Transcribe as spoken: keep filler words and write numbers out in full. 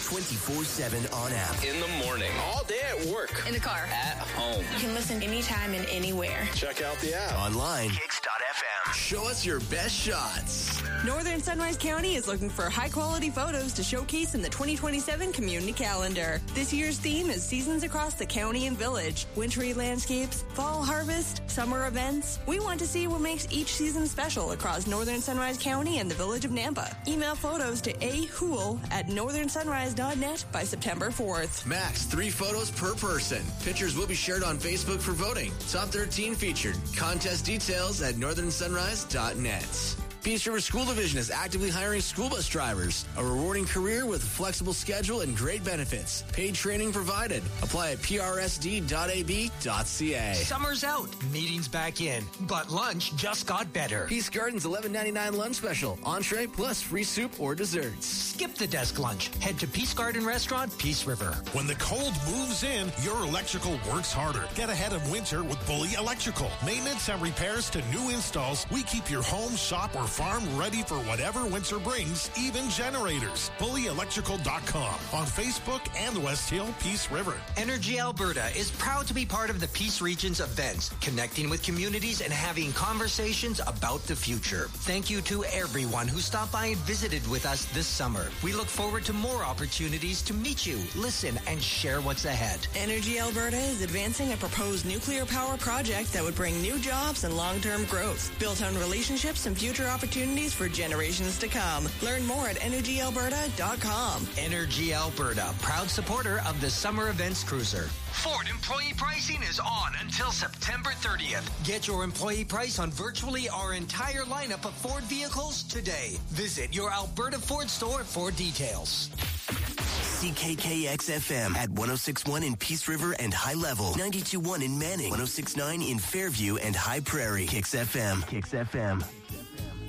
twenty-four seven on app. In the morning, all day at work, in the car, at home. You can listen anytime and anywhere. Check out the app. Online. Kicks dot f m. Show us your best shots. Northern Sunrise County is looking for high-quality photos to showcase in the twenty twenty-seven community calendar. This year's theme is seasons across the county and village, wintry landscapes, fall harvest, summer events. We want to see what makes each season special across Northern Sunrise County and the village of Nampa. Email photos to a hool at northern sunrise dot net by September fourth. Max three photos per person. Pictures will be shared on Facebook for voting. Top thirteen featured. Contest details at northern sunrise dot net. Peace River School Division is actively hiring school bus drivers. A rewarding career with a flexible schedule and great benefits. Paid training provided. Apply at p r s d dot a b dot c a. Summer's out. Meetings back in. But lunch just got better. Peace Garden's eleven ninety-nine lunch special. Entree plus free soup or desserts. Skip the desk lunch. Head to Peace Garden Restaurant, Peace River. When the cold moves in, your electrical works harder. Get ahead of winter with Bully Electrical. Maintenance and repairs to new installs. We keep your home, shop, or farm ready for whatever winter brings, even generators. bully electrical dot com on Facebook and West Hill Peace River. Energy Alberta is proud to be part of the Peace Region's events, connecting with communities and having conversations about the future. Thank you to everyone who stopped by and visited with us this summer. We look forward to more opportunities to meet you, listen, and share what's ahead. Energy Alberta is advancing a proposed nuclear power project that would bring new jobs and long-term growth, built on relationships and future opportunities for generations to come. Learn more at energy alberta dot com. Energy Alberta, proud supporter of the Summer Events Cruiser. Ford employee pricing is on until September thirtieth. Get your employee price on virtually our entire lineup of Ford vehicles today. Visit your Alberta Ford store for details. C K K X F M at one oh six point one in Peace River and High Level, ninety-two point one in Manning, one oh six point nine in Fairview and High Prairie. Kicks F M. Kicks F M.